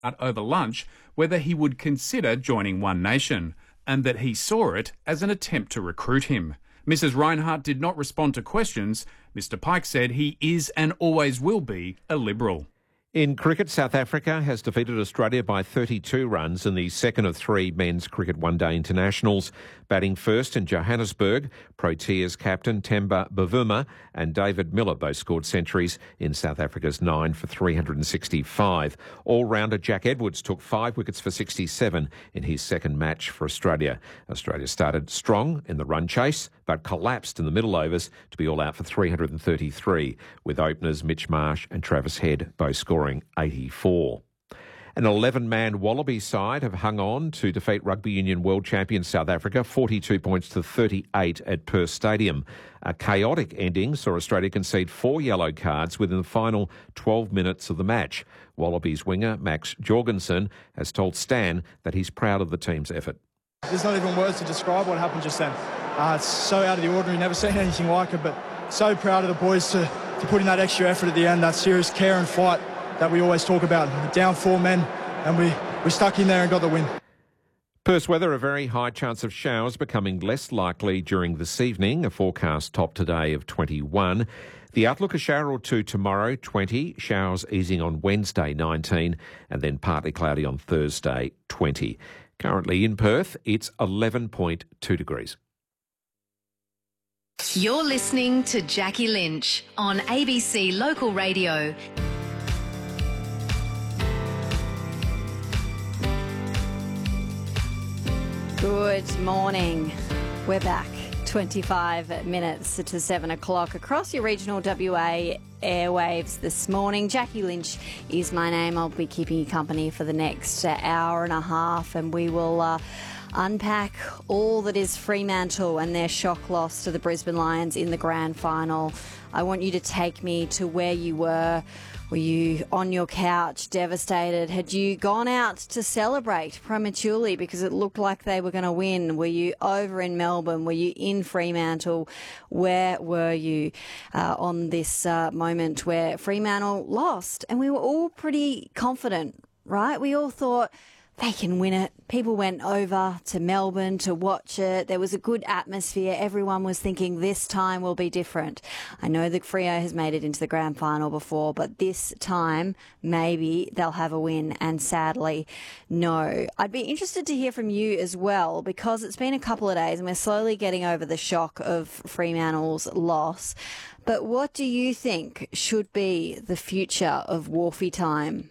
over lunch whether he would consider joining One Nation, and that he saw it as an attempt to recruit him. Mrs. Reinhardt did not respond to questions. Mr. Pike said he is and always will be a Liberal. In cricket, South Africa has defeated Australia by 32 runs in the second of three men's cricket one-day internationals. Batting first in Johannesburg, Proteas captain Temba Bavuma and David Miller both scored centuries in South Africa's 9 for 365. All-rounder Jack Edwards took 5 wickets for 67 in his second match for Australia. Australia started strong in the run chase, but collapsed in the middle overs to be all out for 333, with openers Mitch Marsh and Travis Head both scoring 84. An 11-man Wallaby side have hung on to defeat Rugby Union World Champion South Africa 42 points to 38 at Perth Stadium. A chaotic ending saw Australia concede 4 yellow cards within the final 12 minutes of the match. Wallabies winger Max Jorgensen has told Stan that he's proud of the team's effort. There's not even words to describe what happened just then. It's so out of the ordinary, never seen anything like it, but so proud of the boys to put in that extra effort at the end, that serious care and fight that we always talk about. We're down 4 men and we stuck in there and got the win. Perth's weather, a very high chance of showers becoming less likely during this evening. A forecast top today of 21. The outlook, a shower or two tomorrow, 20. Showers easing on Wednesday, 19. And then partly cloudy on Thursday, 20. Currently in Perth, it's 11.2 degrees. You're listening to Jackie Lynch on ABC Local Radio. Good morning. We're back. 25 minutes to 7 o'clock across your regional WA airwaves this morning. Jackie Lynch is my name. I'll be keeping you company for the next hour and a half, and we will unpack all that is Fremantle and their shock loss to the Brisbane Lions in the grand final. I want you to take me to where you were. Were you on your couch, devastated? Had you gone out to celebrate prematurely because it looked like they were going to win? Were you over in Melbourne? Were you in Fremantle? Where were you on this moment where Fremantle lost? And we were all pretty confident, right? We all thought, they can win it. People went over to Melbourne to watch it. There was a good atmosphere. Everyone was thinking this time will be different. I know that Freo has made it into the grand final before, but this time maybe they'll have a win, and sadly, no. I'd be interested to hear from you as well, because it's been a couple of days and we're slowly getting over the shock of Fremantle's loss. But what do you think should be the future of Wharfie time?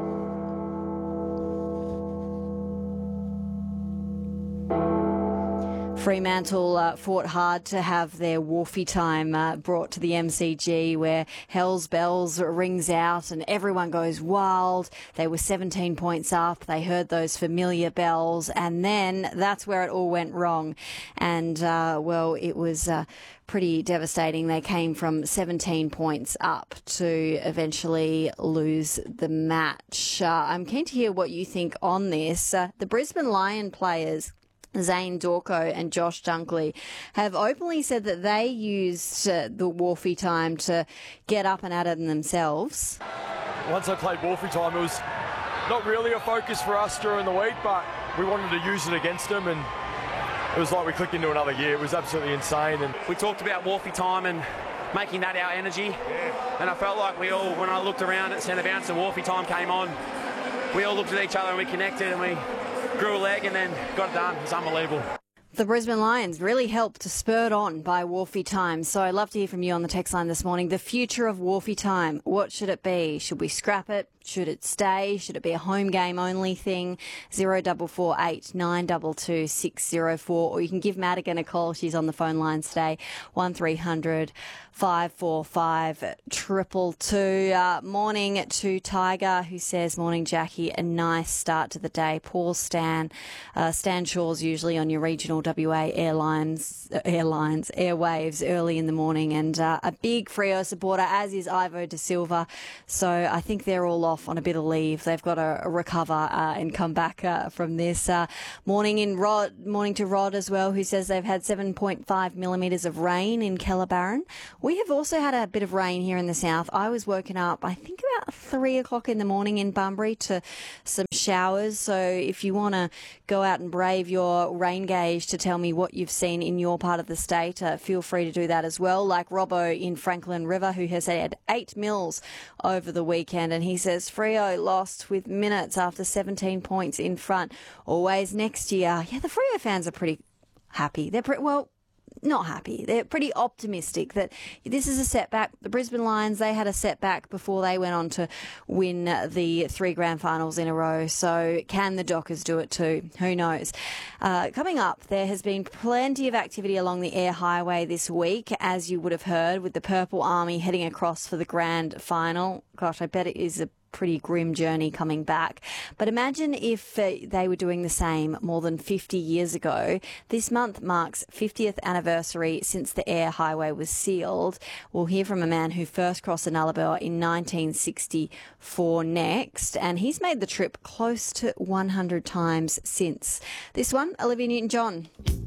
Fremantle fought hard to have their Wharfie time brought to the MCG, where Hell's Bells rings out and everyone goes wild. They were 17 points up. They heard those familiar bells, and then that's where it all went wrong. And, well, it was pretty devastating. They came from 17 points up to eventually lose the match. I'm keen to hear what you think on this. The Brisbane Lion players, Zane Dorco and Josh Dunkley, have openly said that they used the Wharfie time to get up and at it themselves. Once I played Wharfie time, it was not really a focus for us during the week, but we wanted to use it against them, and it was like we clicked into another gear. It was absolutely insane. And we talked about Wharfie time and making that our energy. And I felt like we all, when I looked around at centre bounce and Wharfie time came on, we all looked at each other and we connected and we grew a leg and then got it done. It's unbelievable. The Brisbane Lions really helped, spurred on by Wharfie time. So I'd love to hear from you on the text line this morning. The future of Wharfie time, what should it be? Should we scrap it? Should it stay? Should it be a home game only thing? 0448 922 604. Or you can give Madigan a call. She's on the phone lines today. 1300 545 222. Morning to Tiger, who says, morning Jackie, a nice start to the day. Paul Stan. Stan Shaw's usually on your regional WA airwaves early in the morning, and a big Freo supporter, as is Ivo Da Silva. So I think they're all off off on a bit of leave. They've got to recover and come back from this. Morning to Rod as well, who says they've had 7.5 millimetres of rain in Kellabarron. We have also had a bit of rain here in the south. I was woken up, I think, about 3 o'clock in the morning in Bunbury to some showers. So if you want to go out and brave your rain gauge to tell me what you've seen in your part of the state, feel free to do that as well. Like Robbo in Franklin River, who has had 8 mils over the weekend, and he says Freo lost with minutes after 17 points in front. Always next year. Yeah, the Freo fans are pretty happy. They're not happy. They're pretty optimistic that this is a setback. The Brisbane Lions, they had a setback before they went on to win the 3 grand finals in a row. So can the Dockers do it too? Who knows? Coming up, there has been plenty of activity along the Air Highway this week, as you would have heard, with the Purple Army heading across for the grand final. Gosh, I bet it is a pretty grim journey coming back. But imagine if they were doing the same more than 50 years ago. This month marks 50th anniversary since the Air Highway was sealed. We'll hear from a man who first crossed the Nullarbor in 1964 next, and he's made the trip close to 100 times since. This one, Olivia Newton-John.